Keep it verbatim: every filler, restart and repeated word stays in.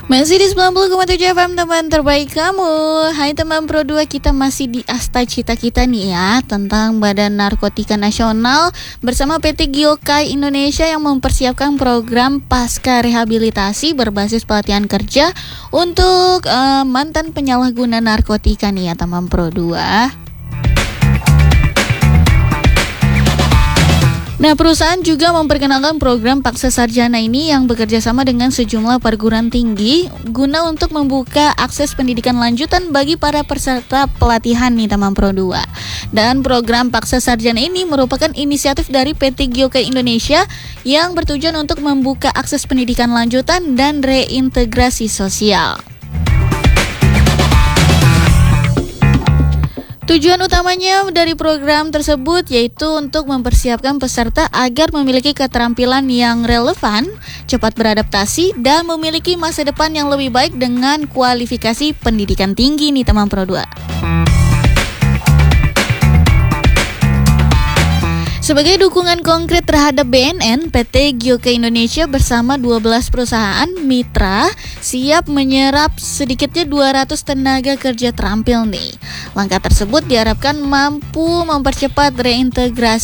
Masih di sembilan puluh koma tujuh F M, teman terbaik kamu. Hai teman Pro dua, kita masih di Asta Cita kita nih ya, tentang Badan Narkotika Nasional bersama P T Gyokai Indonesia yang mempersiapkan program pasca rehabilitasi berbasis pelatihan kerja untuk uh, mantan penyalahguna narkotika nih ya teman Pro dua. Nah, perusahaan juga memperkenalkan program paksa sarjana ini yang bekerja sama dengan sejumlah perguruan tinggi guna untuk membuka akses pendidikan lanjutan bagi para peserta pelatihan nih teman Pro dua. Dan program paksa sarjana ini merupakan inisiatif dari P T Gyokai Indonesia yang bertujuan untuk membuka akses pendidikan lanjutan dan reintegrasi sosial. Tujuan utamanya dari program tersebut yaitu untuk mempersiapkan peserta agar memiliki keterampilan yang relevan, cepat beradaptasi, dan memiliki masa depan yang lebih baik dengan kualifikasi pendidikan tinggi nih teman Pro dua. Sebagai dukungan konkret terhadap B N N, P T Gyokai Indonesia bersama dua belas perusahaan mitra siap menyerap sedikitnya dua ratus tenaga kerja terampil nih. Langkah tersebut diharapkan mampu mempercepat reintegrasi